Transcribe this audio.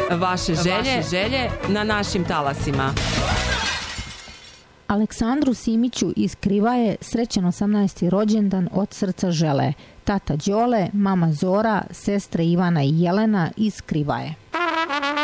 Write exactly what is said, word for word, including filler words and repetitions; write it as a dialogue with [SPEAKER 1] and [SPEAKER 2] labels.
[SPEAKER 1] vaše želje, vaše želje na našim talasima.
[SPEAKER 2] Aleksandru Simiću iz Krivaje srećan osamnaesti rođendan od srca žele. Tata Đole, mama Zora, sestre Ivana i Jelena iz Krivaje.